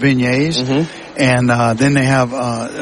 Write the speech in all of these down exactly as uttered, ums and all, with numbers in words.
beignets, mm-hmm. and uh, then they have uh,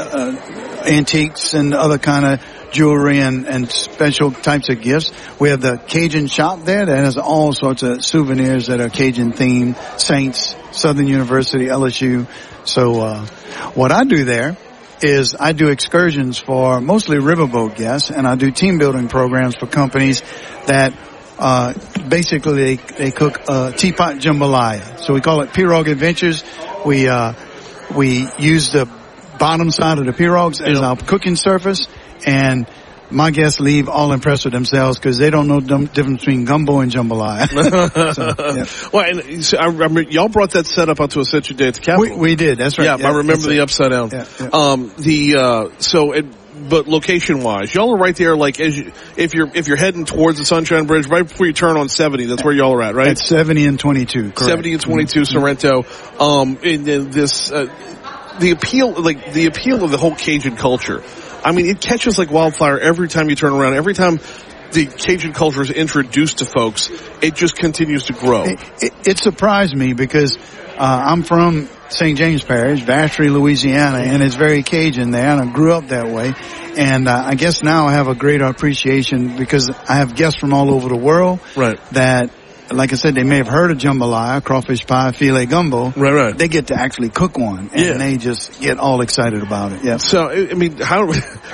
uh, antiques and other kind of jewelry and, and special types of gifts. We have the Cajun shop there that has all sorts of souvenirs that are Cajun themed. Saints, Southern University, L S U. So uh, what I do there is I do excursions for mostly riverboat guests, and I do team building programs for companies that uh basically they, they cook uh, teapot jambalaya. So we call it Pirogue Adventures. We uh we use the bottom side of the pirogues as our cooking surface, and my guests leave all impressed with themselves because they don't know the difference between gumbo and jambalaya. so, yeah. Well, and so I remember y'all brought that setup out to Ascension Day at the Capitol. We, we did. That's right. Yeah, yeah I remember the upside down. Yeah, yeah. Um, the uh, so it, but location wise, y'all are right there. Like as you, if you're if you're heading towards the Sunshine Bridge, right before you turn on seventy, that's where y'all are at, right? At seventy and twenty-two. Correct. seventy and twenty-two, mm-hmm. Sorrento. Um, and, and this uh, the appeal, like the appeal of the whole Cajun culture. I mean, it catches like wildfire every time you turn around. Every time the Cajun culture is introduced to folks, it just continues to grow. It, it, it surprised me because uh, I'm from Saint James Parish, Vacherie, Louisiana, and it's very Cajun there, and I grew up that way. And uh, I guess now I have a greater appreciation because I have guests from all over the world. Right. That, like I said, they may have heard of jambalaya, crawfish pie, filet gumbo. Right, right. They get to actually cook one, and yeah. they just get all excited about it. Yeah. So, I mean, how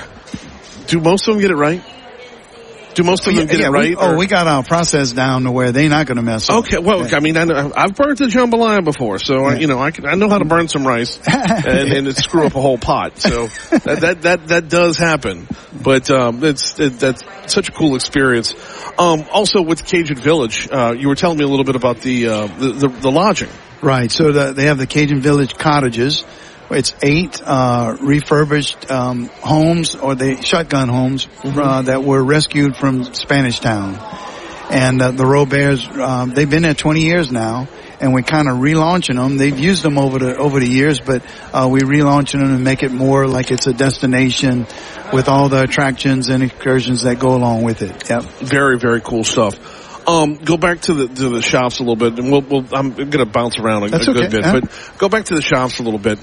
do most of them get it right? Do most of them yeah, get yeah, it right? We, oh, we got our process down to where they're not going to mess up. Okay, well, yeah. I mean, I know, I've burnt the jambalaya before, so yeah. I, you know, I can, I know how to burn some rice and, and it screw up a whole pot. So that that that, that does happen, but um, it's it, that's such a cool experience. Um, also with Cajun Village, uh, you were telling me a little bit about the uh, the, the, the lodging. Right. So the, they have the Cajun Village cottages. It's eight uh refurbished um homes, or they shotgun homes, mm-hmm. uh, that were rescued from Spanish Town. And uh, the Roberts, um, they've been there twenty years now, and we're kind of relaunching them. They've used them over the over the years, but uh we're relaunching them and make it more like it's a destination with all the attractions and excursions that go along with it. Yep. Very, very cool stuff. Um, go back to the to the shops a little bit, and we'll, we'll I'm going to bounce around a, a good okay. bit, yeah. but go back to the shops a little bit.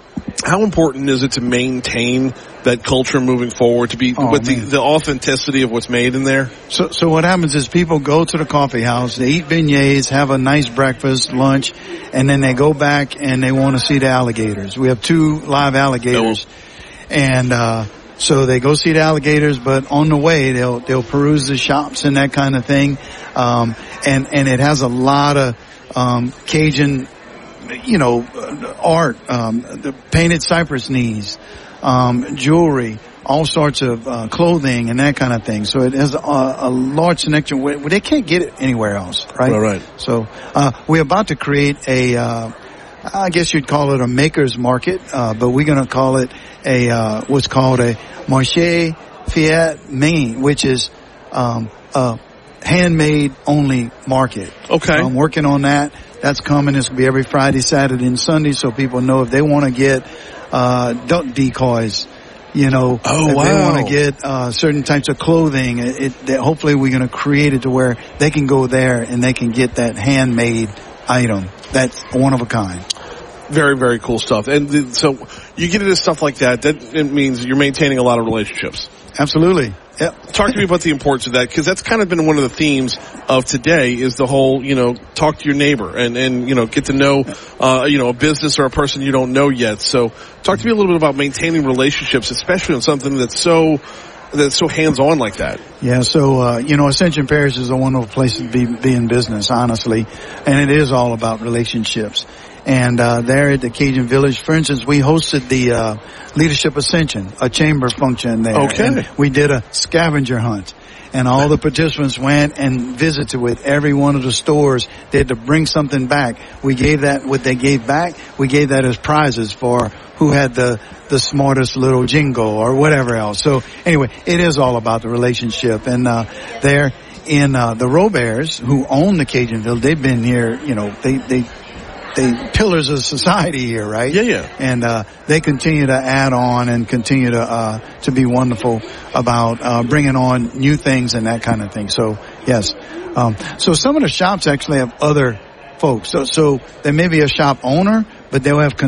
How important is it to maintain that culture moving forward, to be oh, with the, man. the authenticity of what's made in there? So, so what happens is people go to the coffee house, they eat beignets, have a nice breakfast, lunch, and then they go back and they want to see the alligators. We have two live alligators, oh. and uh so they go see the alligators, but on the way they'll they'll peruse the shops and that kind of thing, um, and and it has a lot of um, Cajun, you know, art, um, the painted cypress knees, um, jewelry, all sorts of uh, clothing and that kind of thing. So it has a, a large selection where they can't get it anywhere else, right? Right, right. So uh, we're about to create a, uh, I guess you'd call it a maker's market, uh, but we're going to call it a uh, what's called a Marché Fiat Main, which is um, a handmade only market. Okay. So I'm working on that. That's coming. It's going to be every Friday, Saturday, and Sunday, so people know if they want to get uh duck decoys, you know, oh, if wow. they want to get uh certain types of clothing, it, it that hopefully we're going to create it to where they can go there and they can get that handmade item that's one of a kind. Very, very cool stuff. And the, so you get into stuff like that, that it means you're maintaining a lot of relationships. Absolutely. Yep. Talk to me about the importance of that, because that's kind of been one of the themes of today, is the whole, you know, talk to your neighbor and, and you know, get to know, uh, you know, a business or a person you don't know yet. So talk to me a little bit about maintaining relationships, especially on something that's so, that's so hands-on like that. Yeah, so, uh, you know, Ascension Parish is a wonderful place to be, be in business, honestly. And it is all about relationships. And, uh, there at the Cajun Village, for instance, we hosted the, uh, Leadership Ascension, a chamber function there. Okay. And we did a scavenger hunt. And all the participants went and visited with every one of the stores. They had to bring something back. We gave that, what they gave back, we gave that as prizes for who had the, the smartest little jingle or whatever else. So anyway, it is all about the relationship. And, uh, there in, uh, the Roberts, who own the Cajun Village, they've been here, you know, they, they, they pillars of society here, right? Yeah, yeah. And uh they continue to add on and continue to uh to be wonderful about uh bringing on new things and that kind of thing. So yes, um so some of the shops actually have other folks. So so there may be a shop owner, but they'll have con-